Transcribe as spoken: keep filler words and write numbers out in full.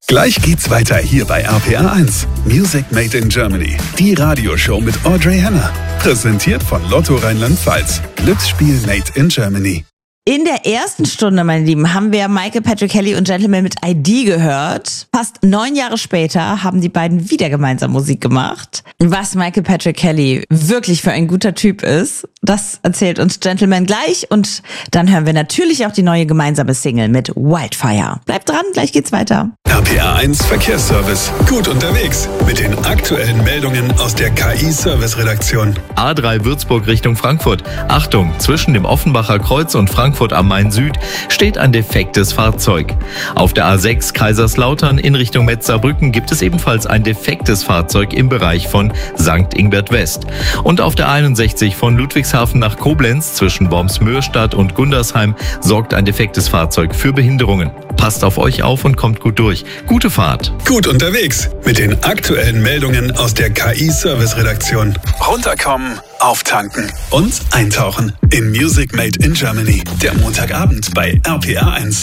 Gleich geht's weiter hier bei R P R eins. Music Made in Germany. Die Radioshow mit Audrey Henner. Präsentiert von Lotto Rheinland-Pfalz. Glücksspiel Made in Germany. In der ersten Stunde, meine Lieben, haben wir Michael Patrick Kelly und Gentleman mit I D gehört. Fast neun Jahre später haben die beiden wieder gemeinsam Musik gemacht. Was Michael Patrick Kelly wirklich für ein guter Typ ist, das erzählt uns Gentleman gleich. Und dann hören wir natürlich auch die neue gemeinsame Single mit Wildfire. Bleibt dran, gleich geht's weiter. R P R eins Verkehrsservice. Gut unterwegs mit den aktuellen Meldungen aus der K I-Service-Redaktion. A drei Würzburg Richtung Frankfurt. Achtung, zwischen dem Offenbacher Kreuz und Frankfurt am Main Süd steht ein defektes Fahrzeug. Auf der A sechs Kaiserslautern in Richtung Metzerbrücken gibt es ebenfalls ein defektes Fahrzeug im Bereich von Sankt Ingbert West. Und auf der einundsechzig von Ludwigshafen nach Koblenz zwischen Wormsmöhrstadt und Gundersheim sorgt ein defektes Fahrzeug für Behinderungen. Passt auf euch auf und kommt gut durch. Gute Fahrt. Gut unterwegs mit den aktuellen Meldungen aus der K I-Service-Redaktion. Runterkommen, auftanken und eintauchen in Music Made in Germany. Der Montagabend bei R P R eins.